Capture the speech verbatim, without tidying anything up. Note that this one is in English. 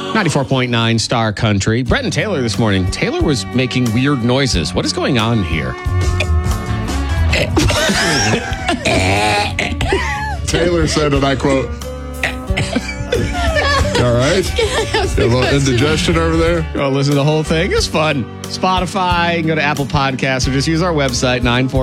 ninety-four point nine Star Country. Brett and Taylor this morning. Taylor was making weird noises. What is going on here? Taylor said, and I quote, all right? A little indigestion over there? Go listen to the whole thing. It's fun. Spotify, you can go to Apple Podcasts, or just use our website, nine four